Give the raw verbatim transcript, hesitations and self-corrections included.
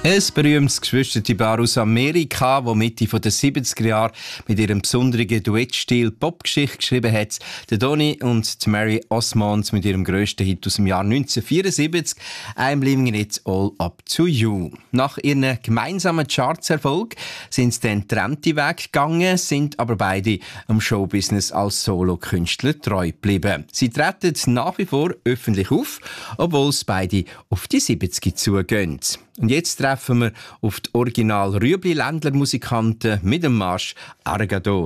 Ein berühmtes Geschwisterpaar aus Amerika, das Mitte der siebziger Jahre mit ihrem besonderen Duettstil Popgeschichte geschrieben hat. Der Donny und die Mary Osmond mit ihrem grössten Hit aus dem Jahr neunzehnhundertvierundsiebzig, «I'm Leaving It All Up to You». Nach ihrem gemeinsamen Chartserfolg sind sie dann getrennte Wege gegangen, sind aber beide am Showbusiness als Solokünstler treu geblieben. Sie treten nach wie vor öffentlich auf, obwohl es beide auf die siebzig zugehen. Und jetzt treffen wir auf die Original-Rüebli-Ländler-Musikanten mit dem Marsch Argado.